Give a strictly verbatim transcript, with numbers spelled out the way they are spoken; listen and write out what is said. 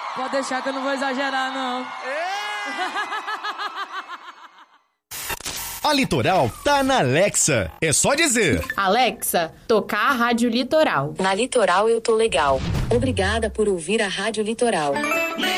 Pode deixar que eu não vou exagerar, não. A Litoral tá na Alexa. É só dizer: Alexa, tocar a Rádio Litoral. Na Litoral eu tô legal. Obrigada por ouvir a Rádio Litoral.